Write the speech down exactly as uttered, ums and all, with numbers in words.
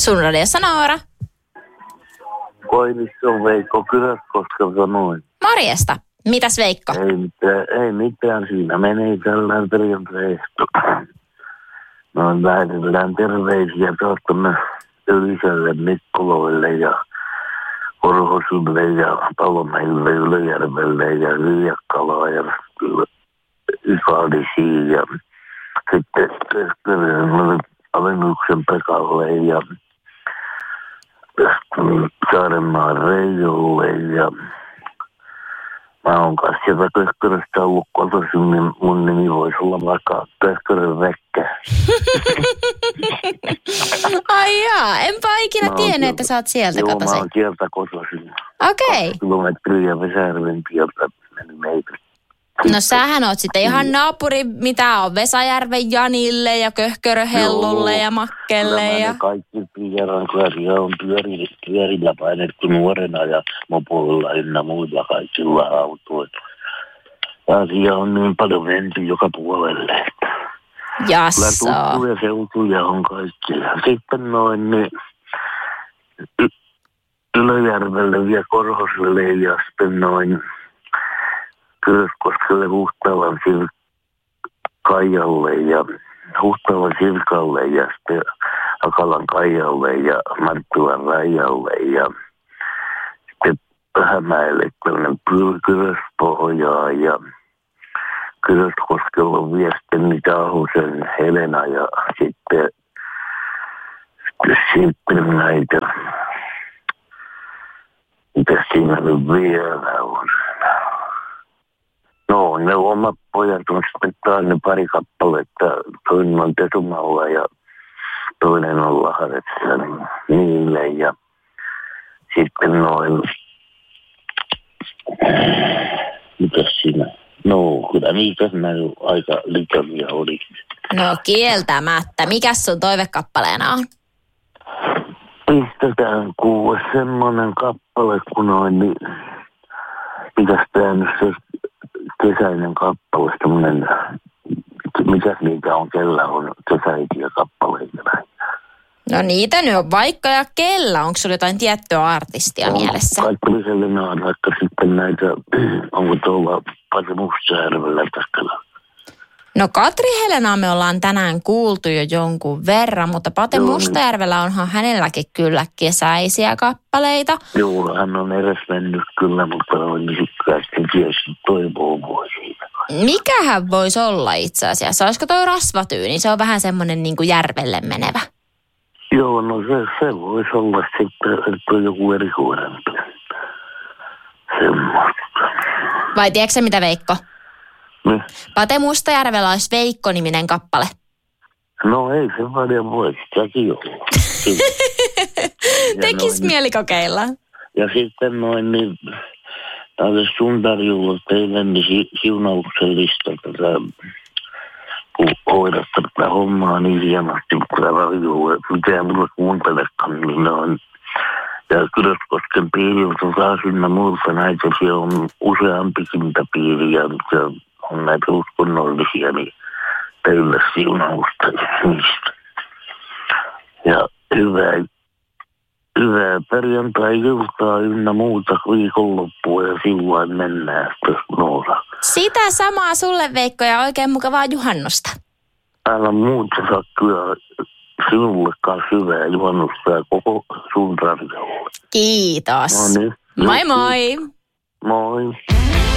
Sun radiossa Noora. Koivisto on Veikko Kyläskoska sanoin. Morjesta. Mitäs Veikko? Ei mitään, ei mitään siinä menee tällään perjantaista. No lähetellään terveisiä tuostamme Yliselle, Mikkoloille ja Korhosille ja Palomeille, Ylöjärvelle ja Liiakkalaa ja Ykaalisiin ja sitten Alennuksen Pekalle ja Saarenmaan Reijolle ja mä oon kanssa sieltä Pehkörestä ollut kotoisin, niin mun nimi voisi olla vaikka Pehkören Vekkä. Ai jaa, enpä ikinä tiennyt, että sä oot sieltä kotoisin. Joo, mä oon sieltä kotoisin. Okei. Okay. Kilometriä Vesajärven tieltä meni meitä. No sähän oot sitten ihan naapuri, mitä on Vesajärven Janille ja Köhköröhellulle ja Makkelle. Kyllä ja... mä ne kaikki tiedän, kyllä siellä on pyörillä, pyörillä painettu nuorena ja mopoilla ynnä muilla kaikilla autoilla. Asia on niin paljon menty joka puolelle. Jasso. Kyllä tuttuja seutuja on kaikki. Ja sitten noin niin y- Ylöjärvelle ja Korhoselle ja sitten noin Kyröskoskelle, Huhtalan Kaijalle ja Huhtalan Sirkalle ja sitten Akalan Kaijalle ja Marttilan Rajalle ja sitten Vähämäelle tämmöinen Kyröspohjaa ja Kyröskoskella on vielä sitten niitä Ahosen Helena ja sitten, sitten näitä, mitä siinä nyt vielä on. No, ne omat pojat on sitten taas ne pari kappaletta. Toinen on Tesumalla ja toinen on Lahdessa niille. Ja sitten noin, mitäs siinä? No, kyllä niitä näin aika likäviä oli. No kieltämättä. Mikäs sun toivekappaleena on? Pistetään kuule semmoinen kappale, kun noin, niin mitäs tää nyt se kesäinen kappale, semmoinen, mitäs niitä on, kellä on kesäisiä kappaleita näin. No niitä nyt on vaikka ja kella. Onko sulla jotain tiettyä artistia on mielessä? Kaikki Helena on vaikka sitten näitä, onko tuolla Pasi Mustajärvellä takana. No Katri Helenaa me ollaan tänään kuultu jo jonkun verran, mutta Pate Joo, Mustajärvellä onhan hänelläkin kyllä kesäisiä kappaleita. Joo, hän on edes mennyt kyllä, mutta on sitten tietysti toivoo voi siitä. Mikähän voisi olla itse asiassa? Olisiko toi Rasvatyyni? Se on vähän semmoinen niin kuin järvelle menevä. Joo, no se, se voisi olla sitten, että on joku erikoisempi. Semmoista. Vai tiedätkö se mitä, Veikko? Ne? Pate Mustajärvellä olisi Veikko-niminen kappale. No ei se paljon voi, sitäkin olla. Tekis noin, mieli kokeilla. Ja sitten noin, niin tälle sun tarjolla teille niin si, siunauksellista tätä, kun hoidatte tätä hommaa niin hienosti, kun tämä radio, mitä mulle kuuntelekaan, niin on. Ja Kyröskosken piiriltä on taas ynnä muilta näitä, siellä on useampikin piiri ja on näitä uskonnollisia, niin teille siunausta niistä. Ja hyvää, hyvää perjantai-iltaa ynnä muuta viikonloppua ja silloin mennään Noora. Sitä samaa sulle, Veikko, ja oikein mukavaa juhannusta. Älä muuta saa kyllä sinulle kanssa hyvää juhannusta ja koko sun radiolle. Kiitos. No niin. Moi moi. Moi.